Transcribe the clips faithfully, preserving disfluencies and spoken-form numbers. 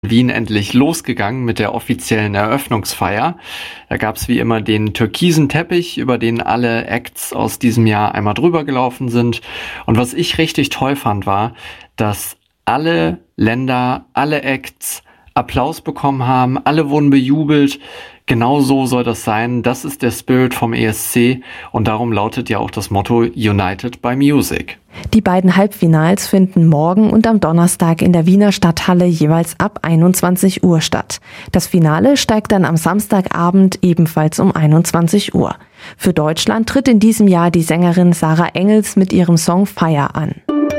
Wien endlich losgegangen mit der offiziellen Eröffnungsfeier. Da gab's wie immer den türkisen Teppich, über den alle Acts aus diesem Jahr einmal drüber gelaufen sind. Und was ich richtig toll fand, war, dass alle Länder, alle Acts Applaus bekommen haben, alle wurden bejubelt. Genau so soll das sein. Das ist der Spirit vom E S C und darum lautet ja auch das Motto United by Music. Die beiden Halbfinals finden morgen und am Donnerstag in der Wiener Stadthalle jeweils ab einundzwanzig Uhr statt. Das Finale steigt dann am Samstagabend ebenfalls um einundzwanzig Uhr. Für Deutschland tritt in diesem Jahr die Sängerin Sarah Engels mit ihrem Song Fire an.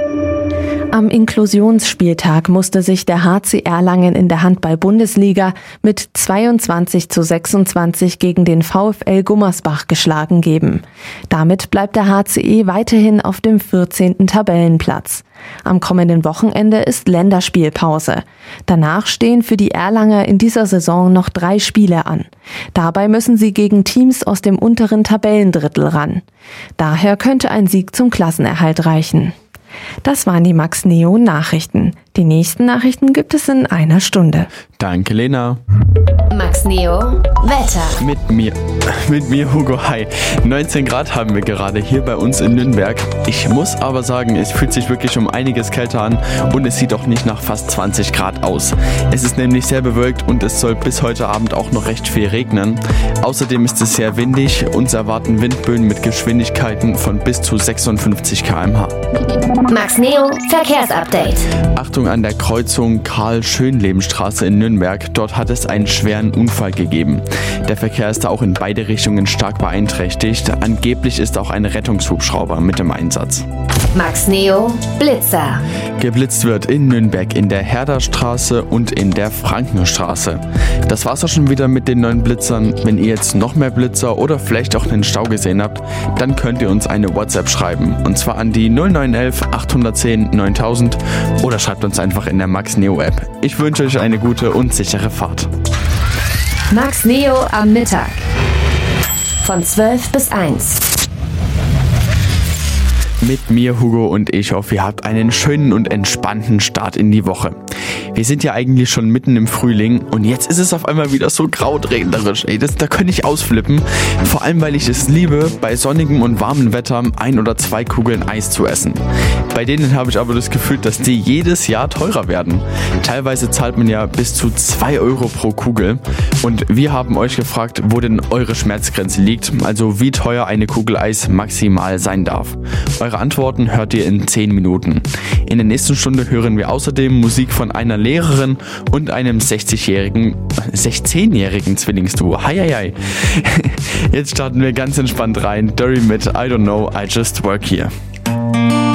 Am Inklusionsspieltag musste sich der H C Erlangen in der Handball-Bundesliga mit zweiundzwanzig zu sechsundzwanzig gegen den VfL Gummersbach geschlagen geben. Damit bleibt der H C E weiterhin auf dem vierzehnten Tabellenplatz. Am kommenden Wochenende ist Länderspielpause. Danach stehen für die Erlanger in dieser Saison noch drei Spiele an. Dabei müssen sie gegen Teams aus dem unteren Tabellendrittel ran. Daher könnte ein Sieg zum Klassenerhalt reichen. Das waren die Max Neo Nachrichten. Die nächsten Nachrichten gibt es in einer Stunde. Danke, Lena. Max Neo Wetter. Mit mir, mit mir Hugo. Hi. neunzehn Grad haben wir gerade hier bei uns in Nürnberg. Ich muss aber sagen, es fühlt sich wirklich um einiges kälter an und es sieht auch nicht nach fast zwanzig Grad aus. Es ist nämlich sehr bewölkt und es soll bis heute Abend auch noch recht viel regnen. Außerdem ist es sehr windig. Uns erwarten Windböen mit Geschwindigkeiten von bis zu sechsundfünfzig Kilometer pro Stunde. Max Neo Verkehrsupdate. Achtung an der Kreuzung Karl-Schönlebenstraße in Nürnberg. Dort hat es einen schweren Unfall gegeben. Der Verkehr ist da auch in beide Richtungen stark beeinträchtigt. Angeblich ist auch ein Rettungshubschrauber mit im Einsatz. Max Neo Blitzer. Geblitzt wird in Nürnberg in der Herderstraße und in der Frankenstraße. Das war's auch schon wieder mit den neuen Blitzern. Wenn ihr jetzt noch mehr Blitzer oder vielleicht auch einen Stau gesehen habt, dann könnt ihr uns eine WhatsApp schreiben. Und zwar an die null neun elf achthundertzehn neuntausend oder schreibt uns einfach in der Max Neo App. Ich wünsche euch eine gute und sichere Fahrt. Max Neo am Mittag. Von zwölf bis eins. Mit mir, Hugo, und ich hoffe, ihr habt einen schönen und entspannten Start in die Woche. Wir sind ja eigentlich schon mitten im Frühling und jetzt ist es auf einmal wieder so grautregnerisch. Ey, das, da könnte ich ausflippen. Vor allem, weil ich es liebe, bei sonnigem und warmem Wetter ein oder zwei Kugeln Eis zu essen. Bei denen habe ich aber das Gefühl, dass die jedes Jahr teurer werden. Teilweise zahlt man ja bis zu zwei Euro pro Kugel. Und wir haben euch gefragt, wo denn eure Schmerzgrenze liegt, also wie teuer eine Kugel Eis maximal sein darf. Eure Antworten hört ihr in zehn Minuten. In der nächsten Stunde hören wir außerdem Musik von einer Lehrerin und einem sechzigjährigen, sechzehnjährigen Zwillingsduo. Hi, hi, hi. Jetzt starten wir ganz entspannt rein. Dory mit I Don't Know, I Just Work Here.